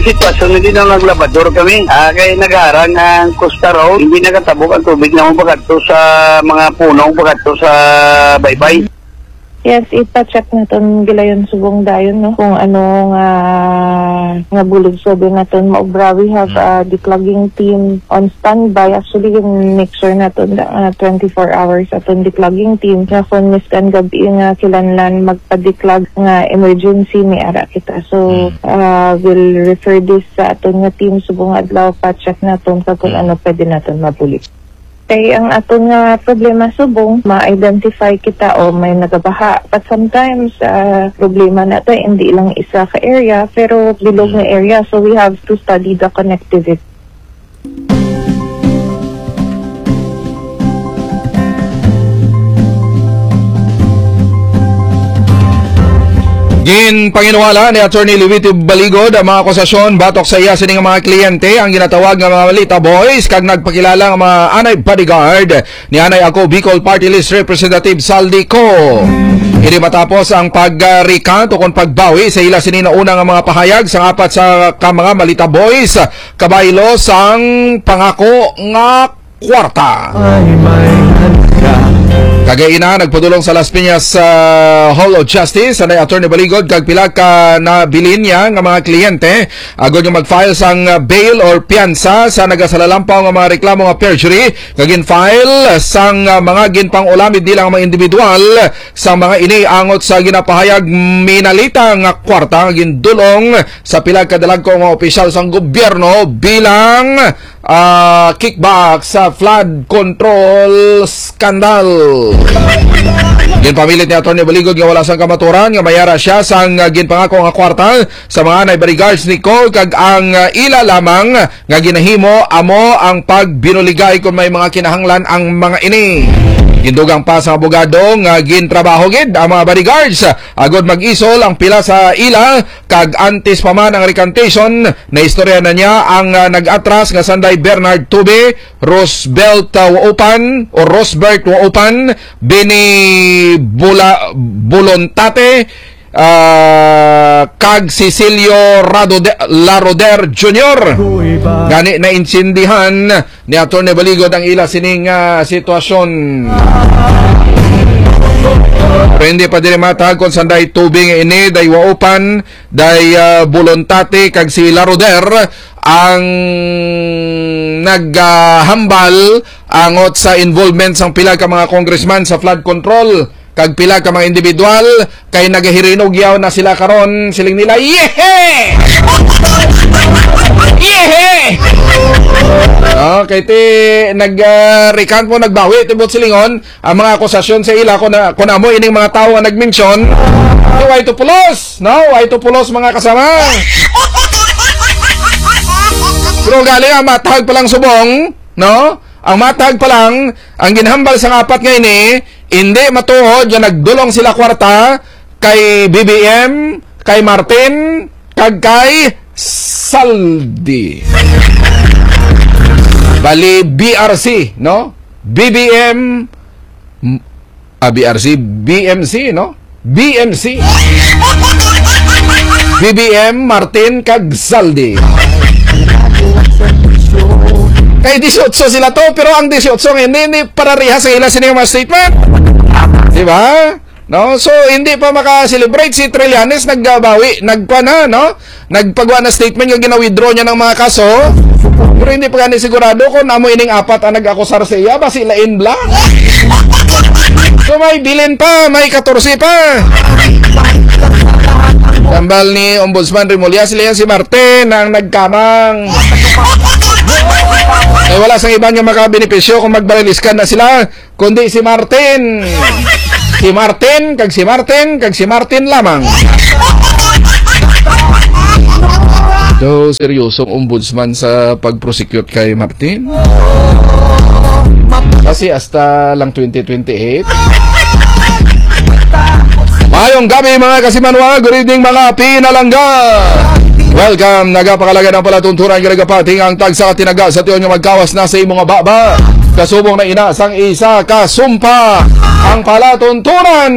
sitwasyon, hindi na naglabador kami. Kaya nag-aarang ang Costa Road, hindi nakatabok ang tubig na pagkato sa mga punong, pagkato sa baybay. Yes, ipa-check natin gilayon subong dayon, no? Kung ano nga bulog sabi natin maobra. We have a declogging team on standby. Actually, yung make sure natin 24 hours aton declogging team na kung miskan gabi nga kilanlan magpa-declog nga emergency ni ara kita. So, we'll refer this sa aton nga team subong adlaw pa-check natin kung ano pwede natin mabulig. Kaya ang aton nga problema subong, ma-identify kita o may nagabaha. But sometimes, problema natin, hindi lang isa ka area, pero bilog na area. So we have to study the connectivity. Gin panginuwala ni Attorney Luito Baligod ang mga akusasyon batok sa iya sining mga kliyente ang ginatawag nga mga Malita Boys kag nagpakilala nga mga anay bodyguard ni anay ako Bicol Party List Representative Saldico. Ini matapos ang pag-recount o kung pagbawi sa ila sinina unang nga mga pahayag sa apat sa mga Malita Boys kabaylo sang pangako nga kwarta. Kagaina nagpadulong sa Las Piñas Hall of Justice anay Attorney Baligod kag pila ka nabilin niya nga mga kliyente agod yung mag-file sang bail or piyansa sa nagasalampaw nga mga reklamo nga perjury kag in-file sang mga ginpang-ulamid nila nga mga individual sa mga ini angot sa ginapahayag minalita nga kwarta nga gindulong sa pila ka dalagko nga opisyal sang gobyerno bilang kickback sa flood control scandal. Ginpamilit ni Atty. Baligod nga wala sang kamaturan nga mayara siya sang ginpangako nga kwarta sa mga anay bodyguards ni Cole kag ang ila lamang nga ginahimo amo ang pagbinuligay kung may mga kinahanglan ang mga ini. Gindugang pa sa abogado nga gintrabaho gid ang mga bodyguards agod mag-isol ang pila sa ila kag antes pa man ang recantation na istorya na niya ang nag-atras nga Sanday Bernard Tube, Rosbert Waupan o Rosbert Waupan, Beni Bulontate, kag Cecilio Laroder Jr. Gani na insindihan ni Atty. Baligod ang ila sining sitwasyon. Pero hindi pa din matag kung sanday tubing ini day Waupan, day Bulontate kag si Laroder ang naghambal angot sa involvement sang pila ka mga congressman sa flood control kag pila ka mga individual kay nagahirinog yaw na sila karon siling nila yehe yehe kay ti nag-recount mo nagbawi tibot silingon ang mga akusasyon sa ila kun amo ining mga tao nga nag-mention way to pulos way to pulos mga kasama. Pero galing ang matahag pa lang subong, no? Ang matahag pa lang, ang ginhambal sa apat ngayon hindi matuhod, yung nagdulong sila kwarta kay BBM, kay Martin, kag kay Saldi. Bali, BRC, no? BBM, BRC, BMC, no? BMC. BBM, Martin, kag Saldi. Kay 18 sila to, pero ang 18 hindi parariha sa ila sinima statement. Di ba? No? So, hindi pa maka-celebrate si Trillanes, nagbawi, nagpana, no? Nagpagawa na statement yung gina-withdraw niya ng mga kaso. Pero hindi pa gani sigurado kung amo ining apat ang nag-akusar sa iya, basi lain bla. So, may bilin pa, may 14 pa. Tambal ni Ombudsman Remulla, sila yan si Martin ang nagkamang. Eh, wala sang iba nga makabenepisyo kung magbaliliskan na sila, kundi si Martin. Si Martin, kag si Martin, kag si Martin lamang. So, seryosong ombudsman sa pag-prosecute kay Martin? Kasi hasta lang 2028. Mayong gabi mga kasimanwa, good evening mga pinalangga. Welcome, nagapakalaga ng palatuntunan ginagapating ang tagsa tinaga sa tiyon yung magkawas na sa imong baba. Kasubong na inasang isa kasumpa ang palatuntunan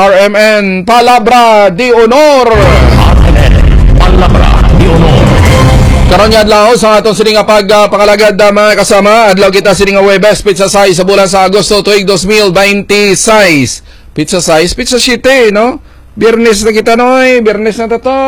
RMN Palabra de Honor. RMN Palabra de Honor. Karon nga adlaw sa aton sining pagpangalagad mga kasama, adlaw kita sining Huwebes pizza size sa bulan sa Agosto tuig 2026. Pizza size, pizza city, no? Biyernes na kita noy, Biyernes na tato.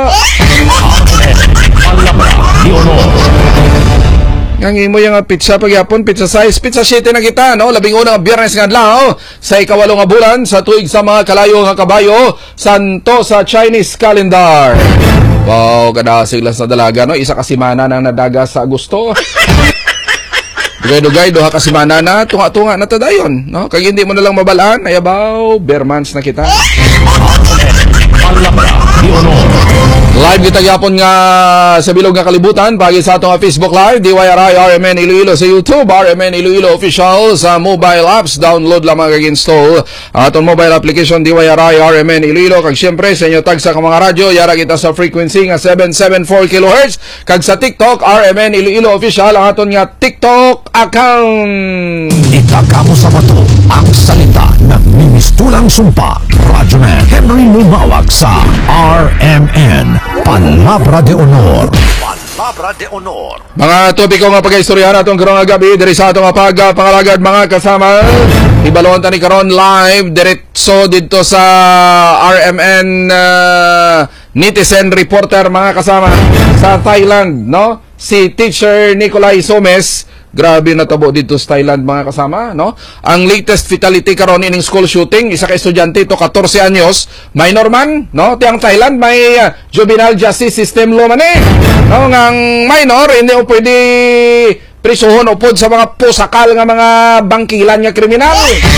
Ngangi mo yung pizza pagyapon, pizza size, pizza city na kita, no? Labing unang Biyernes nga adlaw sa ikawalo nga bulan sa tuig sa mga kalayo nga kabayo, santo sa Chinese calendar. Wow, kada siglas na dalaga, no? Isa ka simana nang nadaga sa Agosto. Dugay-dugay, duha ka simana na, tunga-tunga na tadayon, no? Kag hindi mo na lang mabalaan, ayabaw, Bearmans na kita. Live kita yapon nga sa bilog nga kalibutan pagi sa atong Facebook Live DYRI RMN Iloilo sa YouTube, RMN Iloilo Official sa mobile apps. Download lamang kag install atong mobile application DYRI RMN Iloilo. Kag syempre sa inyo tag sa mga radyo yara kita sa frequency nga 774 kHz. Kag sa TikTok RMN Iloilo Official ang aton nga TikTok account. Ikakamo sa bato ang salita ng mimistulang sumpa. Radyoman Henry Lumawag sa RMN Palabra de Honor. Palabra de Honor. Mga topiko nga pag-istoryahan atong karong gabi diri sa atong pagpangalagad mga kasama. Ibalon ta ni karon live diretso dito sa RMN Netizen Reporter mga kasama sa Thailand, no? Si Teacher Nicolay Somes. Grabe na tabo dito sa Thailand mga kasama, no? Ang latest fatality karon ining school shooting, isa ka estudyante to 14 anyos, minor man, no? Tiyang Thailand may juvenile justice system law man no? Ngang minor hindi mo pwede prisuhon upod sa mga pusakal nga mga bangkilan nga kriminal.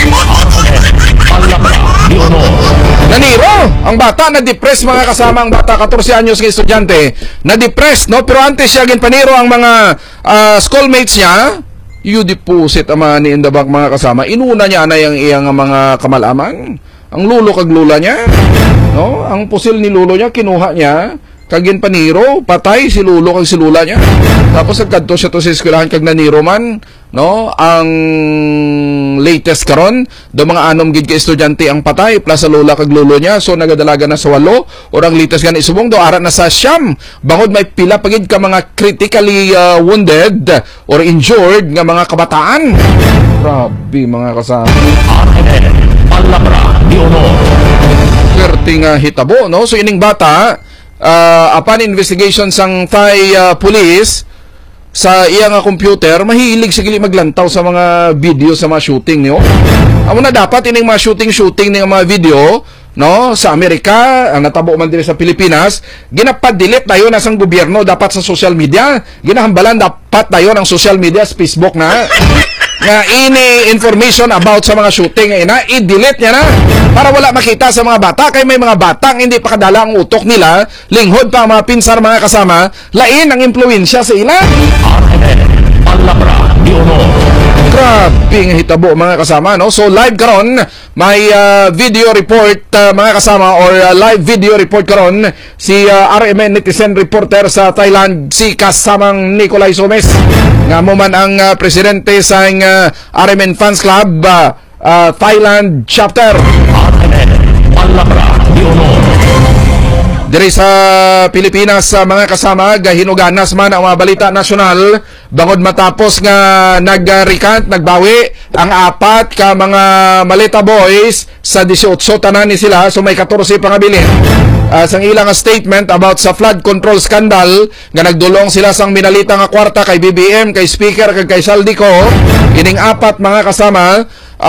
Naniro ang bata, na-depress mga kasama ang bata, 14 anyos nga estudyante, na-depress, no? Pero antes siya ginpaniro ang mga schoolmates niya, you deposit ama ni in the back mga kasama, inuna niya na yung iyang mga kamalaman, ang lulo kag lula niya, no? Ang pusil ni lulo niya, kinuha niya, kagin paniro, patay si lulo kag si lula niya. Tapos nagkadto siya to sa eskwelahan kag naniro man, no? Ang latest karon do mga anom gid ka estudyante ang patay plus sa lula kag lulo niya, so nagadalaga na sa 8 or ang latest gani subong do ara na sa siyam. Bangod may pila pagid ka mga critically wounded or injured nga mga kabataan. Grabe mga kasama. Palabra di Honor. Perti nga hitabo, no? So ining bata upon investigation sang Thai police sa iya nga computer, mahilig sigili maglantaw sa mga video sa mga shooting niyo. Amo na dapat ining mga shooting ng mga video, no, sa Amerika, ang natabo man diri sa Pilipinas, ginapad-delete tayo na sang gobyerno dapat sa social media. Ginahambalan dapat tayo ng social media sa Facebook na nga ini information about sa mga shooting ina i-delete niya na para wala makita sa mga bata, kay may mga batang hindi pa kadala ang utok nila, linghod pa ang mga pinsar mga kasama, lain ang impluwensya sa ila. Palabra di Honor. Grabe nga hitabo mga kasama, no? So live karon may video report mga kasama or live video report karon si RMN Netizen Reporter sa Thailand, si kasamang Nicolay Somes nga mo man ang presidente sa RMN Fans Club Thailand chapter. Palabra di Honor. Diri sa Pilipinas mga kasama, gahinuganas man ang mga balita nasyonal bangod matapos nga nag-recant, nagbawi ang 4 ka mga maleta boys sa 18 tanan ni sila, so may 14 pangabilin. Sang ilang statement about sa flood control scandal nga nagdulong sila sang minalita nga kwarta kay BBM, kay Speaker kag kay Saldico. Ining 4 mga kasama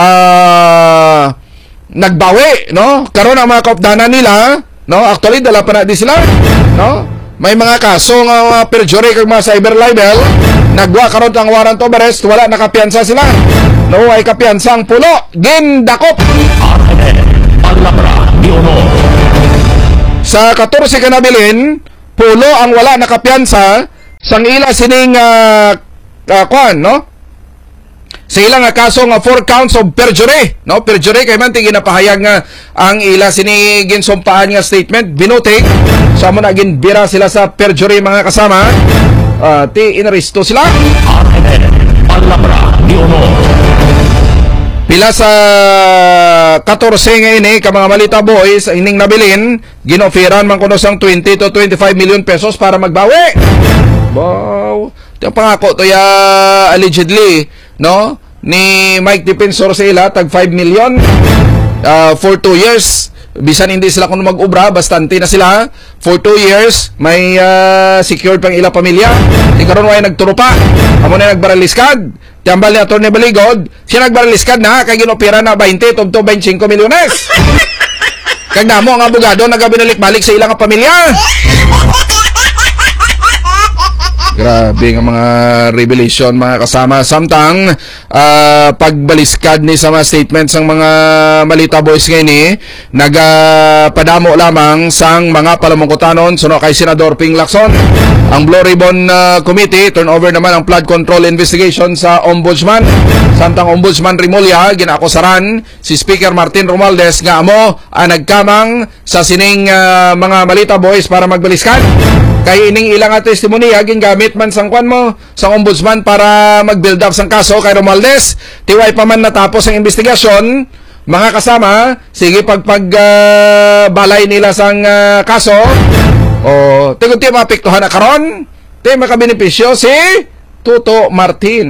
nagbawi, no? Karon ang mga kaupdanan nila, no, actually dala pa na di sila, no? May mga kaso nga perjury kag mga cyber libel, nagwa karon ang warrant of arrest, wala nakapiyansa sila. No, ay kapiyansa ang pulo, gindakop. Palabra di Honor. Sa 14 kanabilin, pulo ang wala nakapiyansa sang ila sining kuan, no? Sa ilang kaso nga 4 counts of perjury, no? Perjury kay man ginapahayag nga ang ila sinigin sumpaan nga statement binutik. Sa mo na ginbira sila sa perjury mga kasama. Ti inaresto sila. Palabra di Honor. Pila sa 14 nga ini ka mga malita boys ining nabilin, ginoferan man kuno sang 20 to 25 million pesos para magbawi. Wow. Ito pangako to ya allegedly, no? Ni Mike Defensor sa ila tag 5 million for 2 years. Bisan hindi sila kuno mag-ubra, bastante na sila for 2 years. May secured pang ila pamilya. Di karon way nagturupa. Amo na nagbaraliskad. Tambal ni Atty. Baligod, siya nagbaraliskad na kay ginopera na 20 to 25 milyones. Kag namo ang abogado nagabinalik-balik sa ilang pamilya. Grabe nga mga revelation mga kasama. Samtang pagbaliskad ni sa mga statements ng mga Malita Boys ngayon nagapadamo lamang sang mga palamungkutanon suno kay Senador Ping Lacson. Ang Blue Ribbon Committee turnover naman ang flood control investigation sa Ombudsman. Samtang Ombudsman Rimulya ginakusaran si Speaker Martin Romualdez nga amo nagkamang sa sining mga Malita Boys para magbaliskad. Kay ining ilang testimonya gingamit man sang kwan mo sa ombudsman para mag-build up sang kaso kay Romualdez. Tiway pa man natapos ang investigasyon, mga kasama, sige balay nila sang kaso. O tigunti mapektuhan na karon, ti makabenepisyo si Tuto Martin.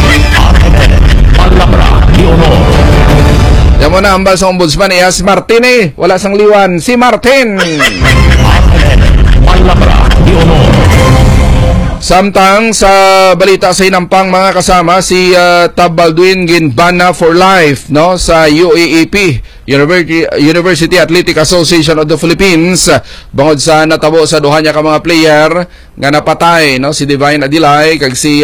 Yan mo na ambal sa ombudsman si Martin wala sang liwan, si Martin. Samtang sa balita sa inampang mga kasama si Tab Baldwin ginbana for life no sa UAAP University Athletic Association of the Philippines bangod sa natabo sa duha niya ka mga player nga napatay no si Divine Adilay kag si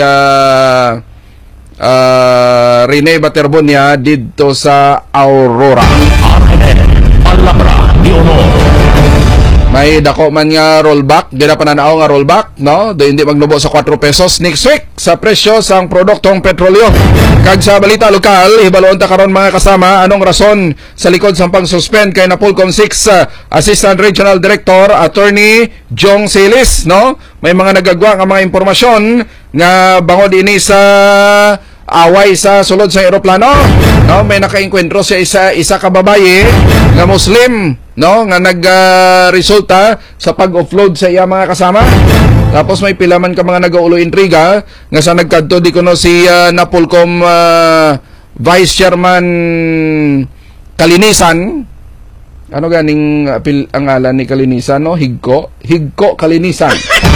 Rene Baterbonia didto sa Aurora. May dako man nga rollback, di na pananao nga rollback, no? Do hindi magnubo sa 4 pesos next week sa presyo sang produktong petrolyo. Kag sa balita lokal, hibaloon ta karon mga kasama anong rason sa likod sang pang-suspend kay Napolcom 6 Assistant Regional Director Attorney Jong Silis, no? May mga nagagwa nga mga impormasyon nga bangod ini sa away sa sulod sa eroplano, no? May nakaengkwentro sa isa ka babaye nga Muslim, no? Nga nagresulta sa pag-offload sa iya mga kasama. Tapos may pilaman ka mga nagaulo intriga nga sa nagkadto di kuno si Napolcom Vice Chairman Kalinisan. Ano ganing ang ngalan ni Kalinisan, no? Higko Kalinisan.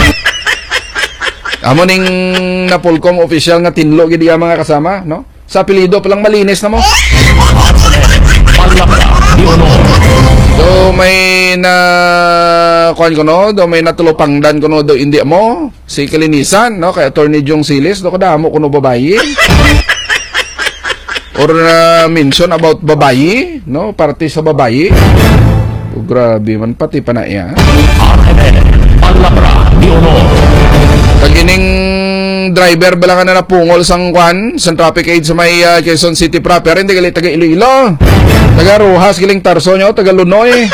Amo ning Napolcom official nga tinlo gid iya mga kasama, no? Sa apelyido pa lang malinis na mo. Do may na kuan ko no, do may natulopangdan ko no do hindi mo si Kalinisan, no? Kay Attorney Jong Silis do kadamo kuno babayi. Or mention about babayi, no? Parte sa babayi. Oh, grabe man pati pa na iya. Kagining driver bala na napungol sang kwan sa traffic aid sa may Quezon City proper, hindi gali taga Iloilo, taga Rojas giling Tarsonyo, taga Lunoy.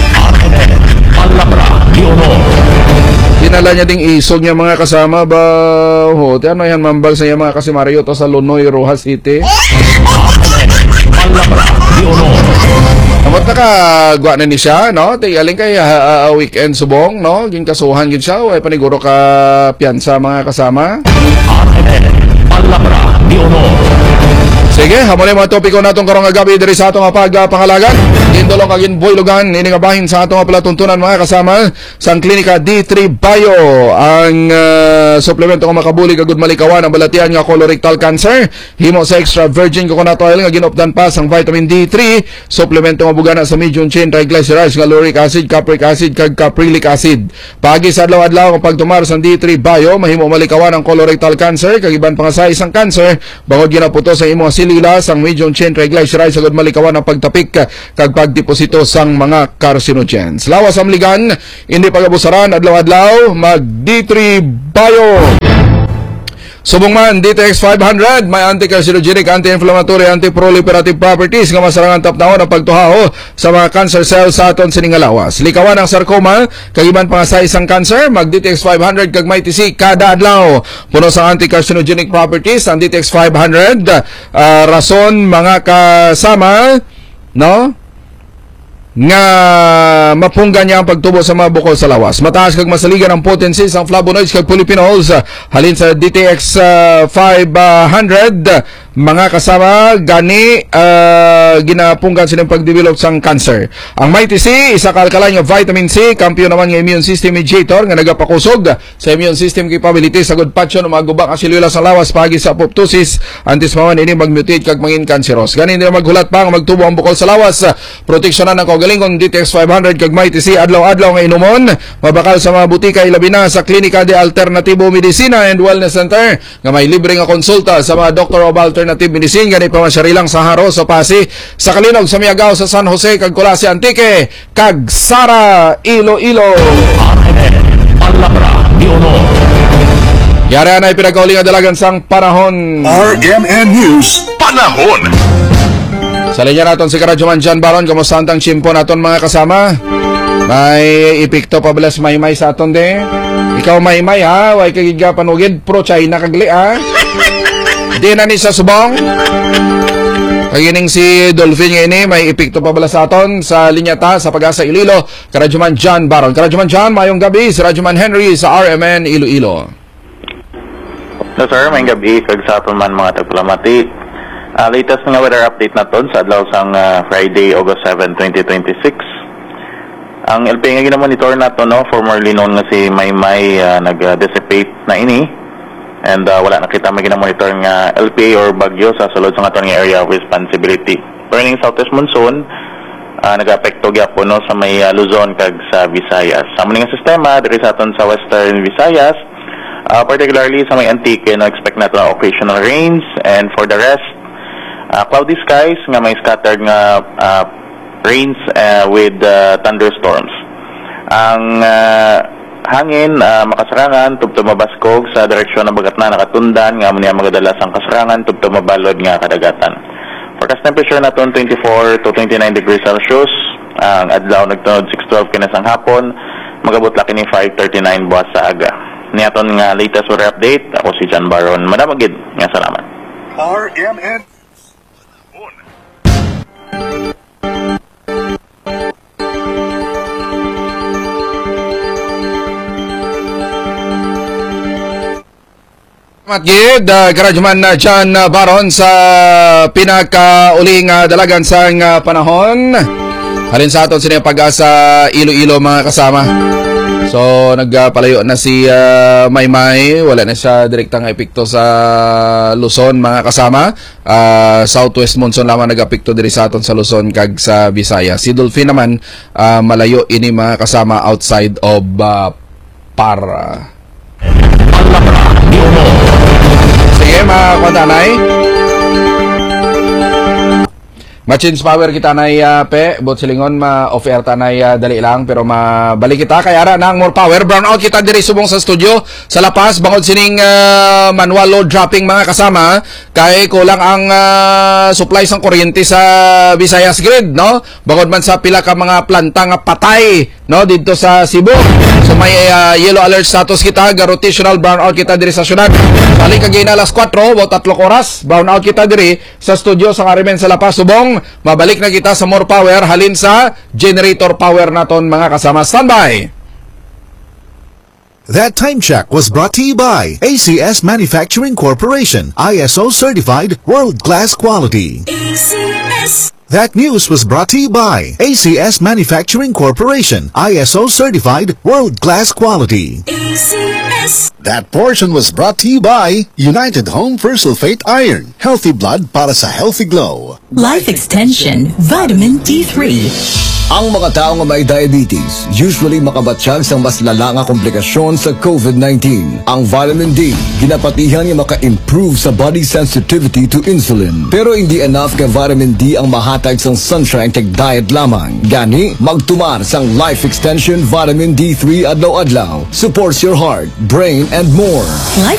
Dinala niya ding isog niya mga kasama ba ho ano yan mambal sa mga kasimaryo to sa Lunoy, Rojas City. Amot nakagwa na ni siya, no? Tigaling kay weekend subong, no? Ging kasuhan gid siya, ay paniguro ka piyansa mga kasama. Sige, hamon mga topiko natong karong gabi diri sa atong pagpangalagan. Indolong kagin boylogan ini nga bahin sa atong palatuntunan mga kasama sang klinika D3 Bio ang suplemento nga makabuli kagud malikawan ang balatian nga colorectal cancer. Himo sa extra virgin coconut oil nga ginopdan pa sang vitamin D3, suplemento nga bugana sa medium chain triglycerides nga lauric acid, capric acid kag caprylic acid. Pagi sa adlaw-adlaw ang pagtumar sang D3 Bio mahimo malikawan ang colorectal cancer kag iban pa nga sa isang cancer bangod ginaputo sa imong silila sang medium chain triglycerides sagud malikawan ang pagtapik kag pagdeposito sang mga carcinogens. Lawas ang ligan, hindi pagabusaran adlaw-adlaw mag D3 Bio. Subong man, DTX 500, may anti-carcinogenic, anti-inflammatory, anti-proliferative properties nga masarangan tapnaon ang pagtuhaho sa mga cancer cells sa aton sining lawas. Likawan ang sarcoma, kagiban pa nga sa isang cancer, mag DTX 500 kag may TC kada adlaw. Puno sa anti-carcinogenic properties, ang DTX 500, rason mga kasama, no? nga mapunggan niya ang pagtubo sa mga bukol sa lawas. Mataas kag masaligan ang potency sa flavonoids kag polyphenols halin sa DTX 500 mga kasama gani ginapunggan silang pagdevelop sang cancer. Ang Mighty C isa ka alkaline nga vitamin C, kampiyon naman nga immune system mediator nga nagapakusog sa immune system capabilities sa good patcho ng mga gubak ang selula sa lawas pagi sa apoptosis antes maman ini magmutate kag mangin cancerous. Gani nila maghulat pa nga magtubo ang bukol sa lawas. Proteksyonan ng kaugalingon DTX 500 kag Mighty C adlaw-adlaw nga inumon mabakal sa mga butika ilabi na sa Klinika de Alternativo Medicina and Wellness Center nga may libre nga konsulta sa mga Doctor of Alternative Medicine gani pa masyarilang sa Haro sa Pasig sa Kalinog sa Miagao sa San Jose kag Colase Antique kag Sara Iloilo. Palabra de Honor. Yara na ipinagkauling nga dalagan sang panahon. RMN News Panahon. Sa linya naton si Karadyoman John Baron, kamusta ang chimpo naton mga kasama? May ipikto pa balas may sa aton de. Ikaw may ha, way kagiga panugid pro China kagli ha. Di na ni sa subong. Kagining si Dolphin nga ini may ipikto pa balas sa aton sa linya ta sa Pag-asa Iloilo. Karadyoman John Baron. Karadyoman John, mayong gabi si Radyoman Henry sa RMN Iloilo. So sir, may gabi kag sa aton man mga tagpalamati. Latest nga weather update naton sa adlaw sang Friday, August 7, 2026. Ang LP nga ginamonitor naton formerly known nga si Maymay nag-dissipate na ini and wala na kita maginamonitor nga LPA or bagyo sa sulod sa aton nga area of responsibility. Turning southwest monsoon nag-apekto gyapon sa may Luzon kag sa Visayas. Sa mga sistema diri sa aton sa western Visayas, particularly sa may Antique, expect natin occasional rains, and for the rest cloudy skies nga may scattered nga rains with thunderstorms. Ang hangin makasarangan tubto mabaskog sa direksyon ng Bagatna nakatundan nga muna magadalas ang kasarangan tubto mabalod nga kadagatan. Forecast temperature naton 24 to 29 degrees Celsius. Ang adlaw nagtunod 6:12 kinas ang hapon, magabot laki ni 5:39 buwas sa aga. Niyaton nga latest weather update, ako si John Baron. Madamagid nga salamat. RMN. Matgid, Karadyoman John Baron sa pinakauling dalagan sang panahon. Halin sa aton sila Pag-asa Iloilo mga kasama. So nagpalayo na si Maymay, wala na siya direktang epekto sa Luzon mga kasama. Southwest monsoon lamang nag-apekto diri sa aton sa Luzon kag sa Visayas. Si Dolphin naman malayo ini mga kasama outside of Para. Sige mga kontanay. Ma-change power kita nay pe bot silingon ma-offer ta nay dali lang pero mabalik kita kay ara nang more power brownout kita diri subong sa studio sa lapas bangod sining manual load dropping mga kasama kay kulang ang supply sang kuryente sa Visayas grid no bangod man sa pila ka mga planta nga patay no didto sa Cebu so may yellow alert status kita ga rotational brownout kita diri sa syudad bali kagay na alas 4 o 3 oras brownout kita diri sa studio sa Carmen sa lapas subong mabalik na kita sa more power halin sa generator power naton mga kasama. Standby! That time check was brought to you by ACS Manufacturing Corporation, ISO certified world-class quality. ACS. That news was brought to you by ACS Manufacturing Corporation, ISO certified world-class quality. ACS. That portion was brought to you by United Home for Sulfate Iron, healthy blood para sa healthy glow. Life Extension Vitamin D3. Ang mga tao nga may diabetes usually makabatsyag sa mas lala nga komplikasyon sa COVID-19. Ang vitamin D ginapatihan nga maka-improve sa body sensitivity to insulin. Pero hindi enough ka vitamin D ang mahatag sang sunshine kag diet lamang. Gani magtumar sang Life Extension Vitamin D3 adlaw-adlaw. Supports your heart, brain and more. Life